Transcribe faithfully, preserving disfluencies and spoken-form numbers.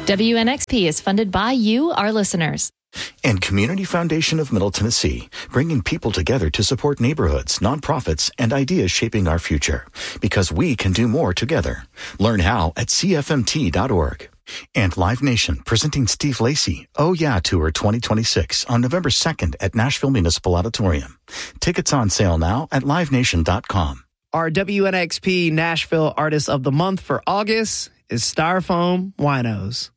W N X P is funded by you, our listeners. And Community Foundation of Middle Tennessee, bringing people together to support neighborhoods, nonprofits, and ideas shaping our future. Because we can do more together. Learn how at C F M T dot org. And Live Nation, presenting Steve Lacy, Oh Yeah Tour twenty twenty-six on November second at Nashville Municipal Auditorium. Tickets on sale now at live nation dot com. Our W N X P Nashville Artist of the Month for August is Styrofoam Winos.